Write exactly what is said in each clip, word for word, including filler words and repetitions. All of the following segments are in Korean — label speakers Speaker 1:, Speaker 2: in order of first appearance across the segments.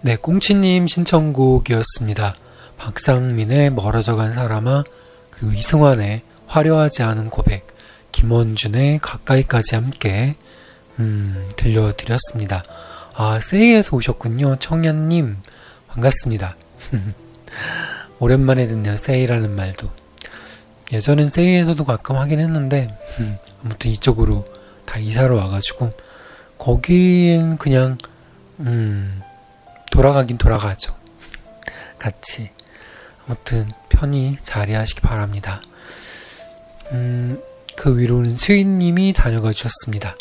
Speaker 1: 네, 꽁치님 신청곡이었습니다. 박상민의 멀어져간 사람아, 그리고 이승환의 화려하지 않은 고백, 김원준의 가까이까지 함께 음, 들려드렸습니다. 아, 세이에서 오셨군요. 청년님 반갑습니다. 오랜만에 듣네요. 세이라는 말도. 예전엔 세이에서도 가끔 하긴 했는데 음, 아무튼 이쪽으로 다 이사를 와가지고 거기엔 그냥 음, 돌아가긴 돌아가죠. 같이. 아무튼 편히 자리하시기 바랍니다. 음, 그 위로는 스윗님이 다녀가 주셨습니다.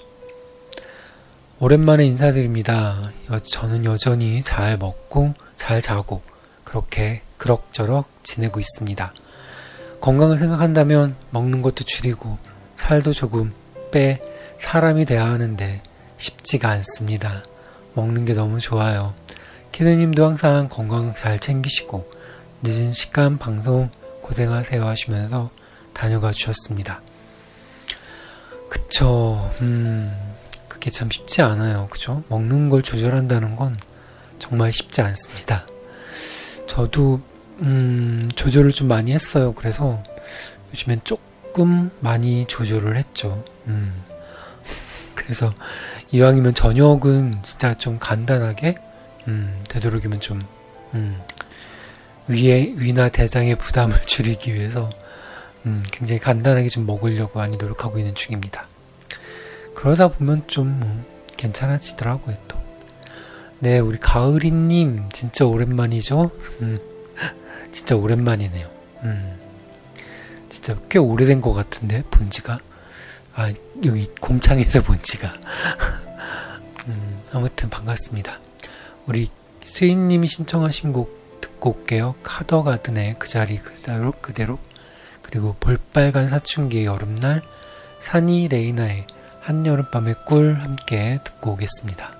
Speaker 1: 오랜만에 인사드립니다. 여, 저는 여전히 잘 먹고 잘 자고 그렇게 그럭저럭 지내고 있습니다. 건강을 생각한다면 먹는 것도 줄이고 살도 조금 빼 사람이 돼야 하는데 쉽지가 않습니다. 먹는 게 너무 좋아요. 키드님도 항상 건강 잘 챙기시고 늦은 시간 방송 고생하세요 하시면서 다녀가 주셨습니다. 그쵸. 음, 그게 참 쉽지 않아요. 그죠? 먹는 걸 조절한다는 건 정말 쉽지 않습니다. 저도 음, 조절을 좀 많이 했어요. 그래서 요즘엔 조금 많이 조절을 했죠. 음. 그래서 이왕이면 저녁은 진짜 좀 간단하게 음, 되도록이면 좀 음, 위에, 위나 대장의 부담을 줄이기 위해서 음, 굉장히 간단하게 좀 먹으려고 많이 노력하고 있는 중입니다. 그러다 보면 좀 뭐, 괜찮아지더라고요 또. 네, 우리 가을이님 진짜 오랜만이죠? 음, 진짜 오랜만이네요. 음, 진짜 꽤 오래된 것 같은데 본지가. 아, 여기 공창에서 본지가. 음, 아무튼 반갑습니다. 우리 수인님이 신청하신 곡 듣고 올게요. 카더가든의 그 자리 그대로 그대로, 그리고 볼빨간 사춘기의 여름날, 산이 레이나의 한여름밤의 꿀 함께 듣고 오겠습니다.